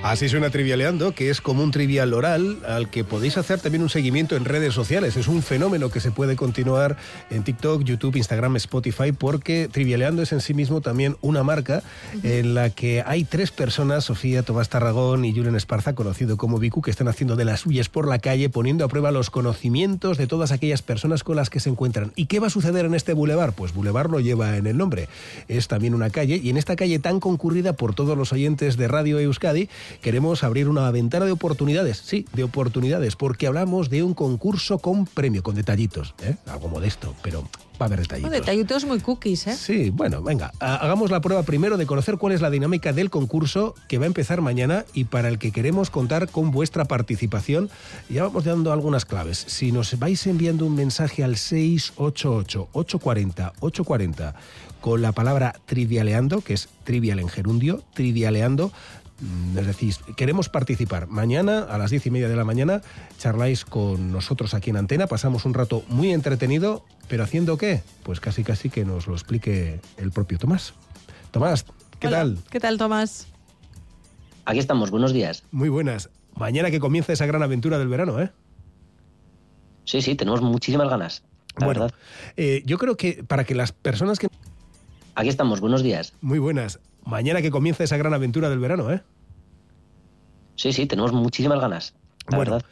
Así suena Trivialeando, que es como un trivial oral al que podéis hacer también un seguimiento en redes sociales. Es un fenómeno que se puede continuar en TikTok, YouTube, Instagram, Spotify, porque Trivialeando es en sí mismo también una marca en la que hay 3 personas, Sofía, Tomás Tarragón y Julen Esparza, conocido como Vicu, que están haciendo de las suyas por la calle, poniendo a prueba los conocimientos de todas aquellas personas con las que se encuentran. ¿Y qué va a suceder en este bulevar? Pues bulevar lo lleva en el nombre. Es también una calle, y en esta calle tan concurrida por todos los oyentes de Radio Euskadi, queremos abrir una ventana de oportunidades, sí, de oportunidades, porque hablamos de un concurso con premio, con detallitos, algo modesto, pero va a haber detallitos. Detallitos muy cookies, ¿eh? Sí, bueno, venga, hagamos la prueba primero de conocer cuál es la dinámica del concurso que va a empezar mañana y para el que queremos contar con vuestra participación. Ya vamos dando algunas claves. Si nos vais enviando un mensaje al 688-840-840 con la palabra trivialeando, que es trivial en gerundio, trivialeando, es decir, queremos participar. Mañana a las 10:30 de la mañana charláis con nosotros aquí en Antena, pasamos un rato muy entretenido, pero ¿haciendo qué? Pues casi que nos lo explique el propio Tomás. Tomás, ¿qué Hola. tal? ¿Qué tal, Tomás? Aquí estamos, buenos días. Muy buenas. Mañana que comienza esa gran aventura del verano, ¿eh? Sí, tenemos muchísimas ganas, la Bueno, verdad. yo creo que para que las personas que... Aquí estamos, buenos días. Muy buenas. Mañana que comienza esa gran aventura del verano, ¿eh? Sí, tenemos muchísimas ganas, la Bueno, verdad.